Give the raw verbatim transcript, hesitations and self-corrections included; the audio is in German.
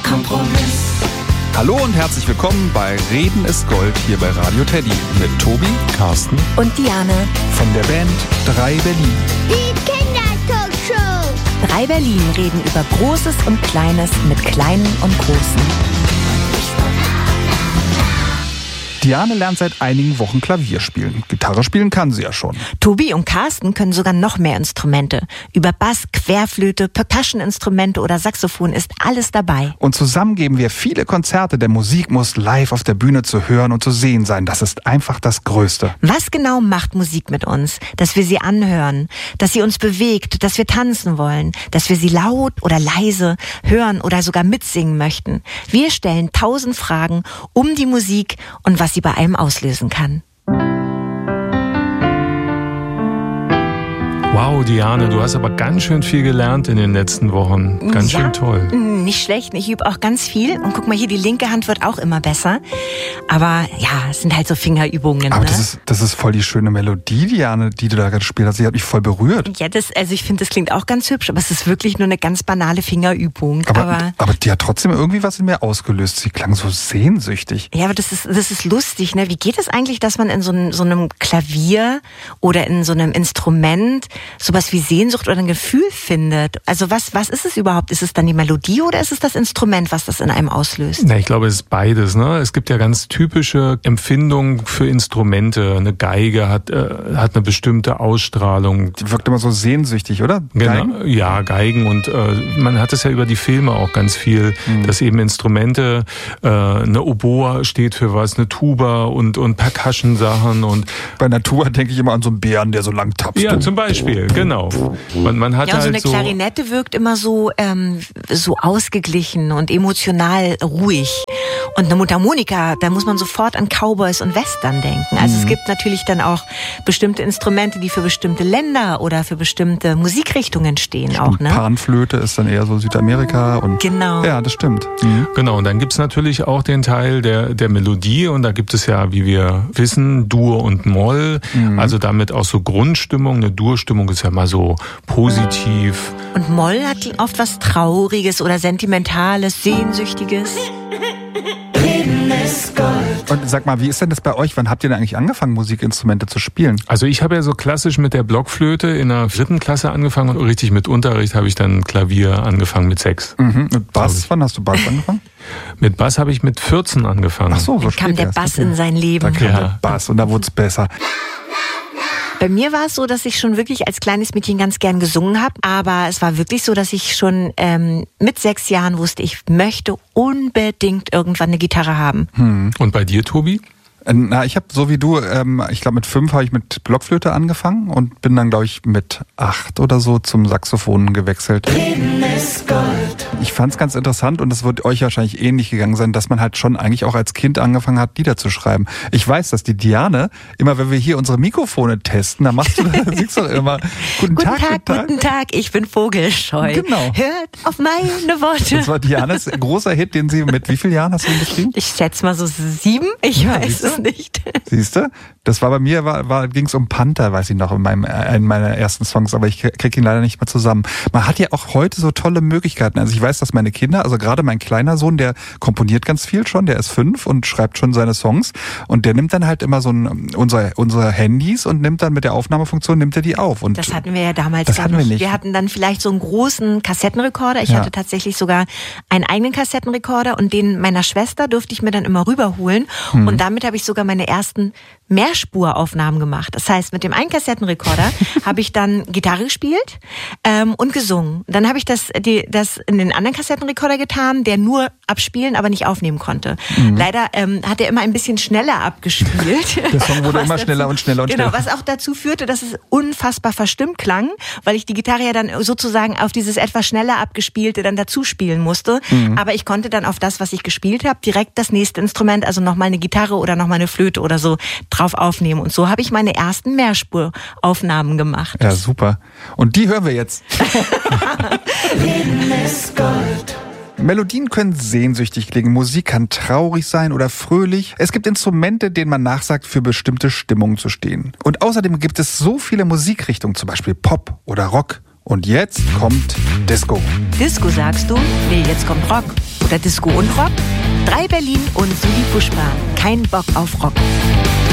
Kompromiss. Hallo und herzlich willkommen bei Reden ist Gold hier bei Radio Teddy mit Tobi, Carsten und Diane von der Band drei Berlin. Die Kindertalkshow. drei Berlin reden über Großes und Kleines mit Kleinen und Großen. Diane lernt seit einigen Wochen Klavier spielen. Gitarre spielen kann sie ja schon. Tobi und Carsten können sogar noch mehr Instrumente. Über Bass, Querflöte, Percussion-Instrumente oder Saxophon ist alles dabei. Und zusammen geben wir viele Konzerte. Der Musik muss live auf der Bühne zu hören und zu sehen sein. Das ist einfach das Größte. Was genau macht Musik mit uns? Dass wir sie anhören, dass sie uns bewegt, dass wir tanzen wollen, dass wir sie laut oder leise hören oder sogar mitsingen möchten. Wir stellen tausend Fragen um die Musik und was sie bei einem auslösen kann. Wow, Diane, du hast aber ganz schön viel gelernt in den letzten Wochen. Ganz ja, schön toll. Nicht schlecht. Ich übe auch ganz viel. Und guck mal hier, die linke Hand wird auch immer besser. Aber ja, es sind halt so Fingerübungen. Aber ne? das ist, das ist voll die schöne Melodie, Diane, die du da gerade gespielt hast. Die hat mich voll berührt. Ja, das, also ich finde, das klingt auch ganz hübsch, aber es ist wirklich nur eine ganz banale Fingerübung. Aber, aber, aber die hat trotzdem irgendwie was in mir ausgelöst. Sie klang so sehnsüchtig. Ja, aber das ist, das ist lustig, ne? Wie geht es eigentlich, dass man in so einem, so einem Klavier oder in so einem Instrument sowas wie Sehnsucht oder ein Gefühl findet? Also was, was ist es überhaupt? Ist es dann die Melodie oder ist es das Instrument, was das in einem auslöst? Na, ich glaube, es ist beides. Ne? Es gibt ja ganz typische Empfindungen für Instrumente. Eine Geige hat, äh, hat eine bestimmte Ausstrahlung. Die wirkt immer so sehnsüchtig, oder? Genau, Geigen? ja, Geigen. Und äh, man hat es ja über die Filme auch ganz viel, mhm. dass eben Instrumente, äh, eine Oboe steht für was, eine Tuba und, und Percussion-Sachen. Und bei einer Tuba denke ich immer an so einen Bären, der so lang tapst. Ja, zum Beispiel, genau. Man, man hat ja, und so halt eine so Klarinette wirkt immer so, ähm, so ausgeglichen und emotional ruhig. Und eine Mundharmonika, da muss man sofort an Cowboys und Western denken. Also mhm. es gibt natürlich dann auch bestimmte Instrumente, die für bestimmte Länder oder für bestimmte Musikrichtungen stehen. Auch, ne? Panflöte ist dann eher so Südamerika. Und genau. Ja, das stimmt. Mhm. Genau, und dann gibt's natürlich auch den Teil der, der Melodie. Und da gibt es ja, wie wir wissen, Dur und Moll. Mhm. Also damit auch so Grundstimmung. Eine Durstimmung ist ja mal so positiv. Und Moll hat oft was Trauriges oder Sentimentales, Sehnsüchtiges. Reden ist Gold. Und sag mal, wie ist denn das bei euch? Wann habt ihr denn eigentlich angefangen, Musikinstrumente zu spielen? Also ich habe ja so klassisch mit der Blockflöte in der vierten Klasse angefangen und richtig mit Unterricht habe ich dann Klavier angefangen mit sechs. Mhm. Und Bass, wann hast du Bass angefangen? Mit Bass habe ich mit vierzehn angefangen. Ach so, so da kam der erst. Bass Okay. in sein Leben. Da kam ja. der Bass und da wurde es besser. Bei mir war es so, dass ich schon wirklich als kleines Mädchen ganz gern gesungen habe, aber es war wirklich so, dass ich schon ähm, mit sechs Jahren wusste, ich möchte unbedingt irgendwann eine Gitarre haben. Hm. Und bei dir, Tobi? Na, ich habe so wie du, ähm, ich glaube mit fünf habe ich mit Blockflöte angefangen und bin dann, glaube ich, mit acht oder so zum Saxophon gewechselt. Reden ist Gold. Ich fand es ganz interessant und es wird euch wahrscheinlich ähnlich gegangen sein, dass man halt schon eigentlich auch als Kind angefangen hat, Lieder zu schreiben. Ich weiß, dass die Diane, immer wenn wir hier unsere Mikrofone testen, dann machst du, dann singst du immer Guten, Guten Tag, Tag, guten Tag. guten Tag, ich bin vogelscheu. Genau. Hört auf meine Worte. Das war Dianes großer Hit, den sie mit wie vielen Jahren hast du ihn geschrieben? Ich schätze mal so sieben, ich Ja, weiß siehst du? es nicht. Siehst du? Das war bei mir, war, war, ging es um Panther, weiß ich noch, in, meinem, in meiner ersten Songs, aber ich kriege ihn leider nicht mehr zusammen. Man hat ja auch heute so tolle Möglichkeiten. Also ich weiß, dass meine Kinder, also gerade mein kleiner Sohn, der komponiert ganz viel schon, der ist fünf und schreibt schon seine Songs und der nimmt dann halt immer so ein, unsere, unsere Handys und nimmt dann mit der Aufnahmefunktion, nimmt er die auf. Und Das hatten wir ja damals das gar hatten wir nicht. Wir hatten dann vielleicht so einen großen Kassettenrekorder. Ich Ja. hatte tatsächlich sogar einen eigenen Kassettenrekorder und den meiner Schwester durfte ich mir dann immer rüberholen. Hm. Und damit habe ich sogar meine ersten Mehrspuraufnahmen gemacht. Das heißt, mit dem einen Kassettenrekorder habe ich dann Gitarre gespielt ähm, und gesungen. Dann habe ich das, die, das in den anderen Kassettenrekorder getan, der nur abspielen, aber nicht aufnehmen konnte. Mhm. Leider ähm, hat er immer ein bisschen schneller abgespielt. Der Song wurde Was immer dazu, schneller und schneller und genau, schneller. was auch dazu führte, dass es unfassbar verstimmt klang, weil ich die Gitarre ja dann sozusagen auf dieses etwas schneller abgespielte dann dazu spielen musste. Mhm. Aber ich konnte dann auf das, was ich gespielt habe, direkt das nächste Instrument, also nochmal eine Gitarre oder nochmal eine Flöte oder so drauf aufnehmen. Und so habe ich meine ersten Mehrspuraufnahmen gemacht. Ja, super. Und die hören wir jetzt. Reden ist Gold. Melodien können sehnsüchtig klingen, Musik kann traurig sein oder fröhlich. Es gibt Instrumente, denen man nachsagt, für bestimmte Stimmungen zu stehen. Und außerdem gibt es so viele Musikrichtungen, zum Beispiel Pop oder Rock. Und jetzt kommt Disco. Disco sagst du? Nee, jetzt kommt Rock. oder Disco und Rock? Drei Berlin und Suli Pushpa. Kein Bock auf Rock.